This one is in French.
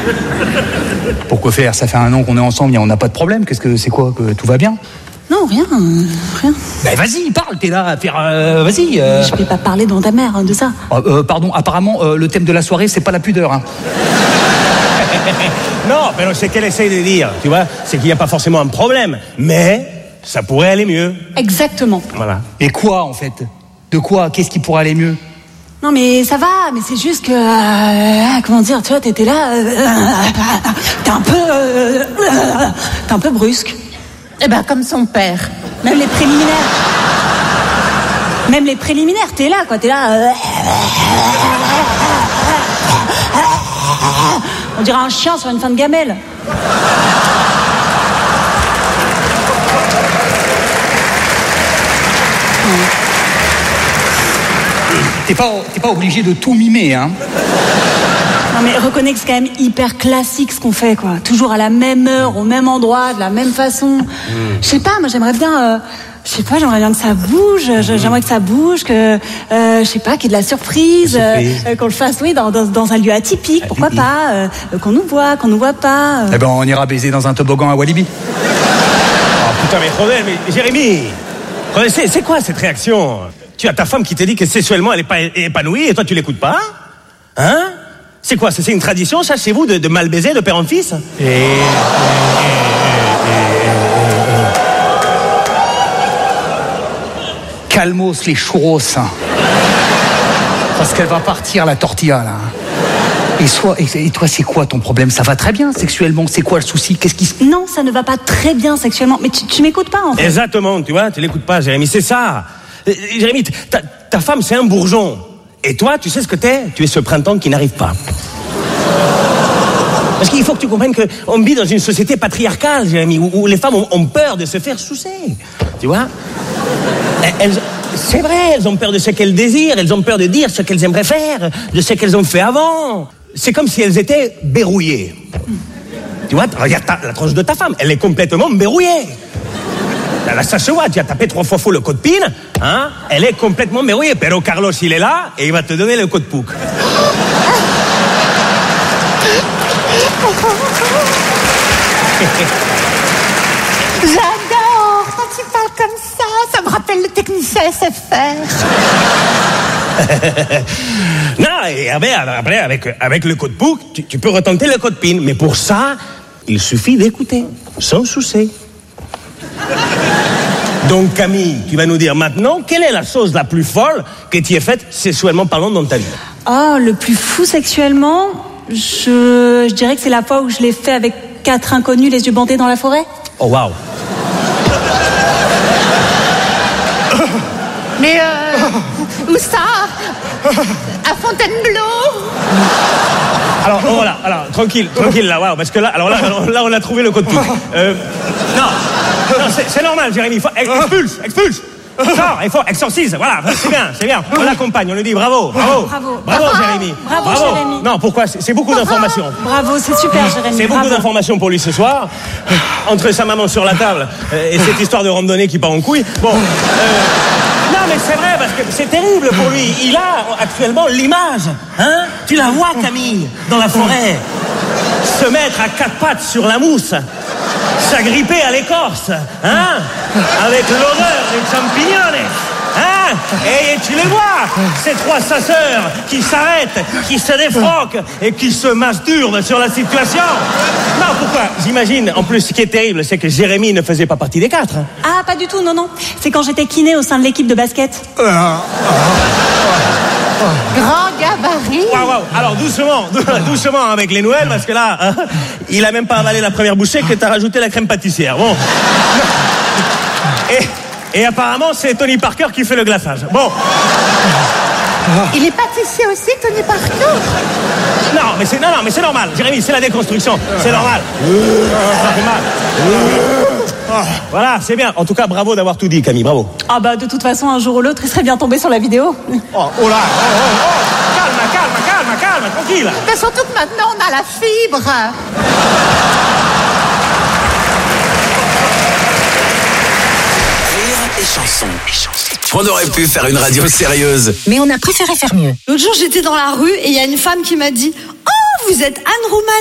Pourquoi faire? Ça fait 1 an qu'on est ensemble, on n'a pas de problème. Qu'est-ce que c'est quoi? Que tout va bien? Non, rien. Ben vas-y, parle, t'es là à faire... vas-y. Je vais pas parler devant ta mère de ça. Pardon, apparemment, le thème de la soirée, c'est pas la pudeur. Hein. Non, mais c'est qu'elle essaye de dire, tu vois, c'est qu'il n'y a pas forcément un problème, mais ça pourrait aller mieux. Exactement. Voilà. Et quoi, en fait? De quoi? Qu'est-ce qui pourrait aller mieux? Non, mais ça va, mais c'est juste que... comment dire, tu vois, t'étais là... t'es un peu brusque. Eh ben, comme son père. Même les préliminaires, t'es là, quoi, t'es là... On dirait un chien sur une fin de gamelle. T'es pas obligé de tout mimer, hein. Non mais reconnais que c'est quand même hyper classique ce qu'on fait, quoi. Toujours à la même heure, au même endroit, de la même façon. Je sais pas, moi j'aimerais bien... j'aimerais bien que ça bouge, j'aimerais que ça bouge, que, je sais pas, qu'il y ait de la surprise, qu'on le fasse, oui, dans un lieu atypique, pourquoi pas, qu'on nous voit pas. Eh ben, on ira baiser dans un toboggan à Walibi. Oh putain, mais Rodel, mais Jérémy, c'est quoi cette réaction? Tu as ta femme qui te dit que sexuellement elle est pas épanouie et toi tu l'écoutes pas? Hein? C'est quoi? C'est une tradition, ça, chez vous, de mal baiser de père en fils? Calmos les churros. Parce qu'elle va partir, la tortilla, là. Et toi, c'est quoi ton problème? Ça va très bien sexuellement? C'est quoi le souci? Qu'est-ce qui se... Non, ça ne va pas très bien sexuellement. Mais tu m'écoutes pas, en fait. Exactement, tu vois, tu l'écoutes pas, Jérémy, c'est ça. Jérémy, ta femme, c'est un bourgeon. Et toi, tu sais ce que t'es? Tu es ce printemps qui n'arrive pas. Parce qu'il faut que tu comprennes qu'on vit dans une société patriarcale, Jérémy, où les femmes ont peur de se faire sucer. Tu vois? C'est vrai, elles ont peur de ce qu'elles désirent, elles ont peur de dire ce qu'elles aimeraient faire, de ce qu'elles ont fait avant. C'est comme si elles étaient verrouillées. Tu vois, regarde la tronche de ta femme, elle est complètement verrouillée. Là, ça se voit, tu as tapé 3 fois faux le code PIN, hein? Elle est complètement verrouillée. Pero Carlos, il est là et il va te donner le code POUC. J'adore quand tu parles comme ça me rappelle le technicien SFR. Non, et après avec le code POUC, tu peux retenter le code PIN. Mais pour ça, il suffit d'écouter, sans souci. Donc Camille, tu vas nous dire maintenant, quelle est la chose la plus folle que tu aies faite sexuellement parlant dans ta vie? Oh, le plus fou sexuellement, je dirais que c'est la fois où je l'ai fait avec 4 inconnus les yeux bandés dans la forêt. Oh waouh. Mais où ça? À Fontainebleau? Alors voilà, alors tranquille là, waouh, parce que là on a trouvé le code POUC. Non, c'est normal, Jérémy. Expulse. Non, il faut exorcise. Voilà, c'est bien. On l'accompagne, on lui dit bravo, Jérémy. Bravo, Jérémy. Non, pourquoi? C'est beaucoup d'informations. Bravo, c'est super, Jérémy. C'est beaucoup d'informations pour lui ce soir. Entre sa maman sur la table et cette histoire de randonnée qui part en couille. Bon. Non, mais c'est vrai, parce que c'est terrible pour lui. Il a actuellement l'image. Hein? Tu la vois, Camille, dans la forêt. Se mettre à 4 pattes sur la mousse. S'agripper à l'écorce. Hein? Avec l'odeur des champignons. Hein? Et tu les vois, ces 3 chasseurs qui s'arrêtent, qui se défroquent et qui se masturbent sur la situation. Non, pourquoi? J'imagine, en plus, ce qui est terrible, c'est que Jérémy ne faisait pas partie des 4. Hein? Ah, pas du tout, non. C'est quand j'étais kiné au sein de l'équipe de basket. Grand gabarit. Waouh. Alors doucement avec les nouvelles, parce que là, hein, il a même pas avalé la première bouchée que t'as rajouté la crème pâtissière. Bon. Et apparemment, c'est Tony Parker qui fait le glaçage. Bon. Il est pâtissier aussi, Tony Parker? Non, mais c'est normal. Jérémy, c'est la déconstruction. C'est normal. Ça fait mal. Voilà, c'est bien. En tout cas, bravo d'avoir tout dit, Camille. Bravo. Ah bah, de toute façon, un jour ou l'autre, il serait bien tombé sur la vidéo. Oh là. Calme, tranquille. Mais surtout que maintenant, on a la fibre. Et chansons. On aurait pu faire une radio sérieuse, mais on a préféré faire mieux. L'autre jour, j'étais dans la rue et il y a une femme qui m'a dit « Oh, vous êtes Anne Romanoff !»